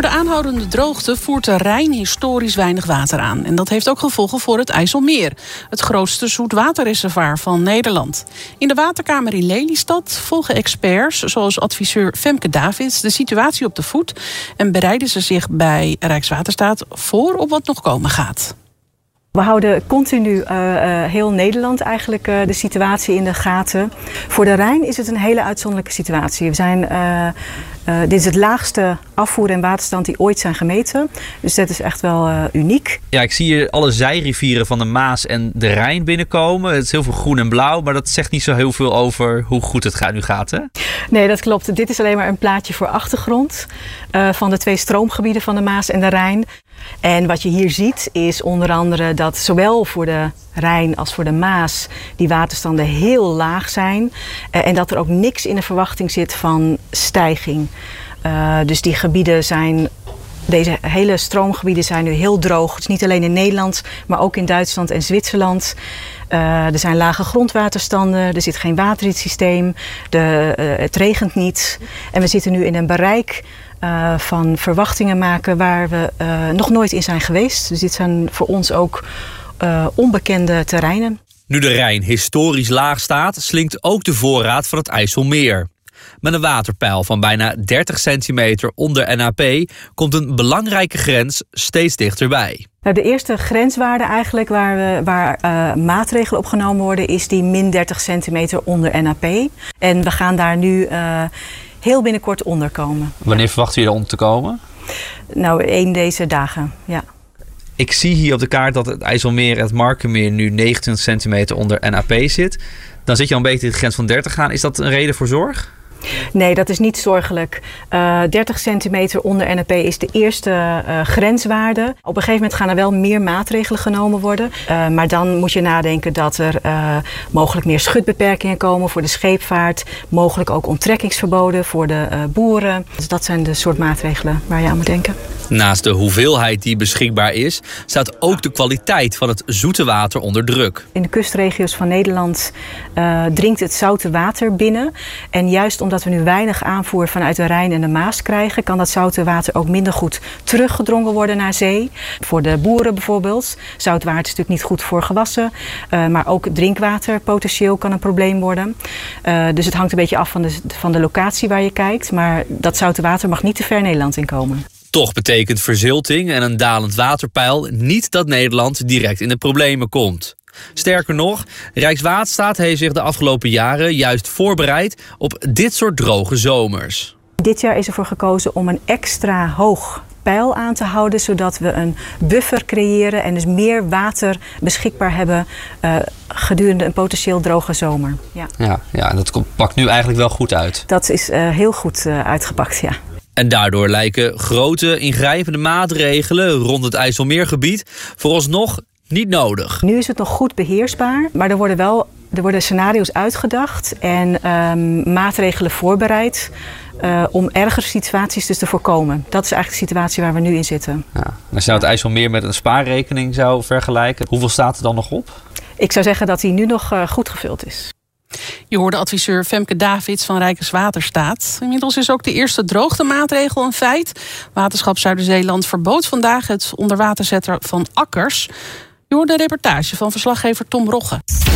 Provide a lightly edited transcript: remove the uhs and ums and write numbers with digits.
Door de aanhoudende droogte voert de Rijn historisch weinig water aan. En dat heeft ook gevolgen voor het IJsselmeer, het grootste zoetwaterreservoir van Nederland. In de waterkamer in Lelystad volgen experts, zoals adviseur Femke Davids, de situatie op de voet en bereiden ze zich bij Rijkswaterstaat voor op wat nog komen gaat. We houden continu heel Nederland eigenlijk de situatie in de gaten. Voor de Rijn is het een hele uitzonderlijke situatie. Dit is het laagste afvoer- en waterstand die ooit zijn gemeten. Dus dat is echt wel uniek. Ja, ik zie hier alle zijrivieren van de Maas en de Rijn binnenkomen. Het is heel veel groen en blauw, maar dat zegt niet zo heel veel over hoe goed het nu gaat, hè? Nee, dat klopt. Dit is alleen maar een plaatje voor achtergrond van de 2 stroomgebieden van de Maas en de Rijn. En wat je hier ziet is onder andere dat zowel voor de Rijn als voor de Maas die waterstanden heel laag zijn. En dat er ook niks in de verwachting zit van stijging. Dus die gebieden deze hele stroomgebieden zijn nu heel droog. Het is niet alleen in Nederland, maar ook in Duitsland en Zwitserland. Er zijn lage grondwaterstanden, er zit geen water in het systeem, het regent niet. En we zitten nu in een bereik van verwachtingen maken waar we nog nooit in zijn geweest. Dus dit zijn voor ons ook onbekende terreinen. Nu de Rijn historisch laag staat, slinkt ook de voorraad van het IJsselmeer. Met een waterpeil van bijna 30 centimeter onder NAP komt een belangrijke grens steeds dichterbij. Nou, de eerste grenswaarde eigenlijk waar maatregelen op genomen worden is die min 30 centimeter onder NAP. En we gaan daar nu heel binnenkort onder komen. Wanneer verwachten jullie eronder te komen? Nou, 1 deze dagen, ja. Ik zie hier op de kaart dat het IJsselmeer en het Markermeer nu 29 centimeter onder NAP zit. Dan zit je al een beetje in de grens van 30 aan. Is dat een reden voor zorg? Nee, dat is niet zorgelijk. 30 centimeter onder NAP is de eerste grenswaarde. Op een gegeven moment gaan er wel meer maatregelen genomen worden. Maar dan moet je nadenken dat er mogelijk meer schutbeperkingen komen voor de scheepvaart. Mogelijk ook onttrekkingsverboden voor de boeren. Dus dat zijn de soort maatregelen waar je aan moet denken. Naast de hoeveelheid die beschikbaar is, staat ook de kwaliteit van het zoete water onder druk. In de kustregio's van Nederland dringt het zoute water binnen. En juist omdat we nu weinig aanvoer vanuit de Rijn en de Maas krijgen, kan dat zoute water ook minder goed teruggedrongen worden naar zee. Voor de boeren bijvoorbeeld. Zout water is natuurlijk niet goed voor gewassen. Maar ook drinkwater potentieel kan een probleem worden. Dus het hangt een beetje af van de locatie waar je kijkt. Maar dat zoute water mag niet te ver Nederland inkomen. Toch betekent verzilting en een dalend waterpeil niet dat Nederland direct in de problemen komt. Sterker nog, Rijkswaterstaat heeft zich de afgelopen jaren juist voorbereid op dit soort droge zomers. Dit jaar is ervoor gekozen om een extra hoog peil aan te houden, zodat we een buffer creëren en dus meer water beschikbaar hebben gedurende een potentieel droge zomer. Ja, en dat pakt nu eigenlijk wel goed uit. Dat is heel goed uitgepakt, ja. En daardoor lijken grote ingrijpende maatregelen rond het IJsselmeergebied vooralsnog niet nodig. Nu is het nog goed beheersbaar, maar er worden scenario's uitgedacht en maatregelen voorbereid om ergere situaties dus te voorkomen. Dat is eigenlijk de situatie waar we nu in zitten. Ja. Als je nou het IJsselmeer met een spaarrekening zou vergelijken, hoeveel staat er dan nog op? Ik zou zeggen dat die nu nog goed gevuld is. Je hoorde adviseur Femke Davids van Rijkswaterstaat. Inmiddels is ook de eerste droogtemaatregel een feit. Waterschap Zuider-Zeeland verbood vandaag het onderwater zetten van akkers. Je hoorde een reportage van verslaggever Tom Rogge.